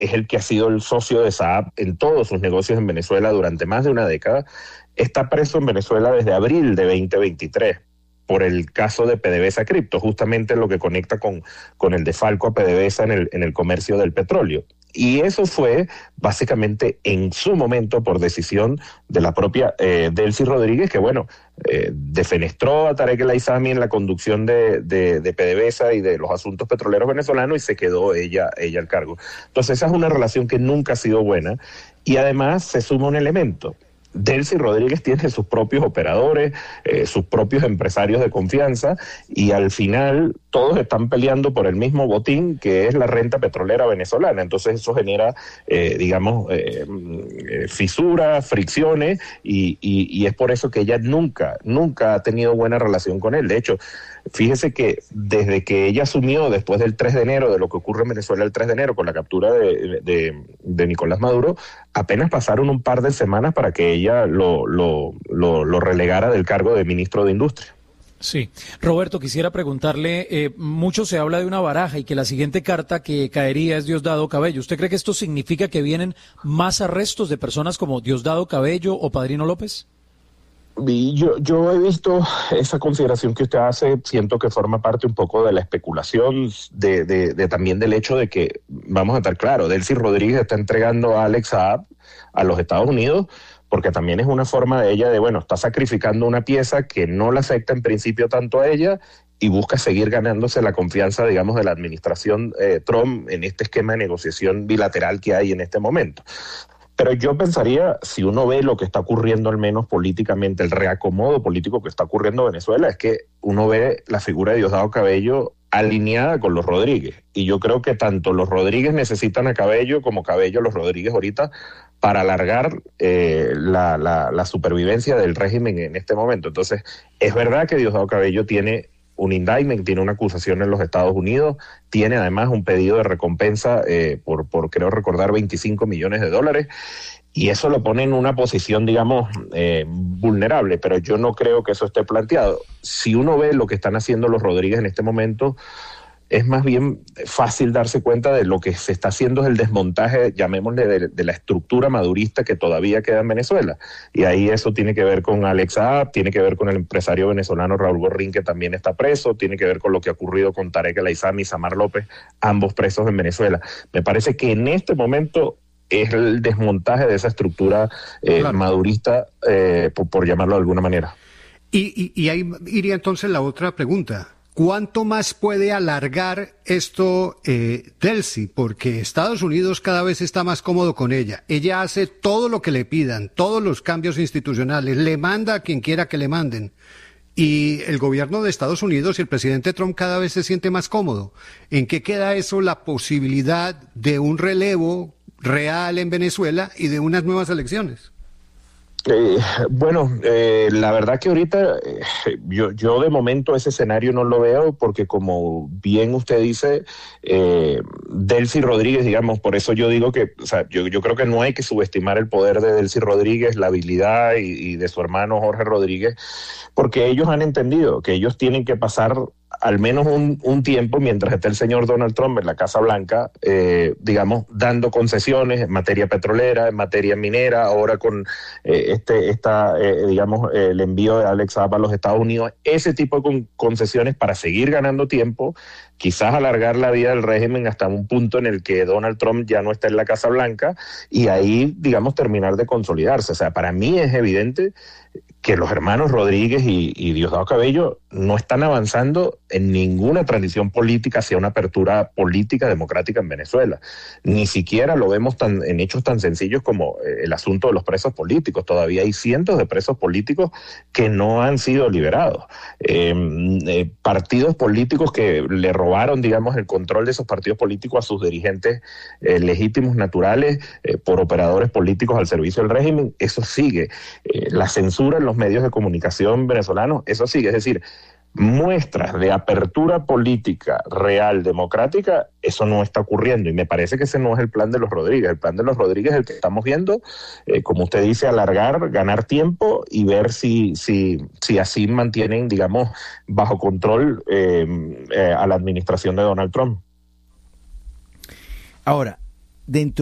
es el que ha sido el socio de Saab en todos sus negocios en Venezuela durante más de una década, está preso en Venezuela desde abril de 2023 por el caso de PDVSA Cripto, justamente lo que conecta con el desfalco a PDVSA en el comercio del petróleo. Y eso fue básicamente en su momento por decisión de la propia Delcy Rodríguez, que defenestró a Tarek El Aissami en la conducción de PDVSA y de los asuntos petroleros venezolanos, y se quedó ella al cargo. Entonces esa es una relación que nunca ha sido buena, y además se suma un elemento. Delcy Rodríguez tiene sus propios operadores, sus propios empresarios de confianza, y al final todos están peleando por el mismo botín, que es la renta petrolera venezolana. Entonces eso genera, fisuras, fricciones, y es por eso que ella nunca ha tenido buena relación con él. De hecho, fíjese que desde que ella asumió, después del 3 de enero, de lo que ocurre en Venezuela el 3 de enero, con la captura de Nicolás Maduro, apenas pasaron un par de semanas para que ella lo relegara del cargo de ministro de Industria. Sí. Roberto, quisiera preguntarle, mucho se habla de una baraja y que la siguiente carta que caería es Diosdado Cabello. ¿Usted cree que esto significa que vienen más arrestos de personas como Diosdado Cabello o Padrino López? Y yo he visto esa consideración que usted hace, siento que forma parte un poco de la especulación, de también del hecho de que, vamos a estar claros, Delcy Rodríguez está entregando a Alex Saab a los Estados Unidos, porque también es una forma de ella está sacrificando una pieza que no la afecta en principio tanto a ella, y busca seguir ganándose la confianza, digamos, de la administración Trump en este esquema de negociación bilateral que hay en este momento. Pero yo pensaría, si uno ve lo que está ocurriendo al menos políticamente, el reacomodo político que está ocurriendo en Venezuela, es que uno ve la figura de Diosdado Cabello alineada con los Rodríguez. Y yo creo que tanto los Rodríguez necesitan a Cabello como Cabello a los Rodríguez ahorita para alargar la supervivencia del régimen en este momento. Entonces, es verdad que Diosdado Cabello tiene un indictment, tiene una acusación en los Estados Unidos, tiene además un pedido de recompensa por creo recordar, $25 millones, y eso lo pone en una posición, digamos, vulnerable, pero yo no creo que eso esté planteado. Si uno ve lo que están haciendo los Rodríguez en este momento, es más bien fácil darse cuenta de lo que se está haciendo, es el desmontaje, llamémosle, de la estructura madurista que todavía queda en Venezuela. Y ahí eso tiene que ver con Alex Saab, tiene que ver con el empresario venezolano Raúl Gorrín, que también está preso, tiene que ver con lo que ha ocurrido con Tarek El Aissami y Samar López, ambos presos en Venezuela. Me parece que en este momento es el desmontaje de esa estructura madurista, por llamarlo de alguna manera. Y ahí iría entonces la otra pregunta. ¿Cuánto más puede alargar esto Delcy? Porque Estados Unidos cada vez está más cómodo con ella. Ella hace todo lo que le pidan, todos los cambios institucionales, le manda a quien quiera que le manden. Y el gobierno de Estados Unidos y el presidente Trump cada vez se siente más cómodo. ¿En qué queda eso, la posibilidad de un relevo real en Venezuela y de unas nuevas elecciones? La verdad que ahorita yo de momento ese escenario no lo veo, porque como bien usted dice, Delcy Rodríguez, digamos, por eso yo digo que, yo creo que no hay que subestimar el poder de Delcy Rodríguez, la habilidad y de su hermano Jorge Rodríguez, porque ellos han entendido que ellos tienen que pasar al menos un tiempo mientras esté el señor Donald Trump en la Casa Blanca, dando concesiones en materia petrolera, en materia minera, ahora con el envío de Alex Saab a los Estados Unidos, ese tipo de concesiones para seguir ganando tiempo, quizás alargar la vida del régimen hasta un punto en el que Donald Trump ya no está en la Casa Blanca, y ahí, terminar de consolidarse. O sea, para mí es evidente que los hermanos Rodríguez y Diosdado Cabello no están avanzando en ninguna transición política hacia una apertura política democrática en Venezuela. Ni siquiera lo vemos en hechos tan sencillos como el asunto de los presos políticos. Todavía hay cientos de presos políticos que no han sido liberados. Partidos políticos que le robaron, el control de esos partidos políticos a sus dirigentes legítimos, naturales, por operadores políticos al servicio del régimen, eso sigue. La censura en los medios de comunicación venezolanos, eso sigue. Es decir, muestras de apertura política real, democrática, eso no está ocurriendo, y me parece que ese no es el plan de los Rodríguez. El plan de los Rodríguez es el que estamos viendo, como usted dice, alargar, ganar tiempo y ver si así mantienen, bajo control a la administración de Donald Trump. Ahora, dentro